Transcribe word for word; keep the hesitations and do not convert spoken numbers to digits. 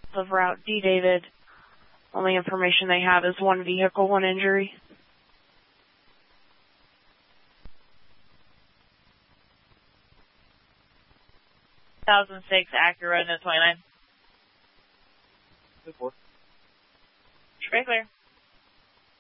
of Route D, David. Only information they have is one vehicle, one injury. two thousand six Acura, no twenty-nine. Good for. Very clear.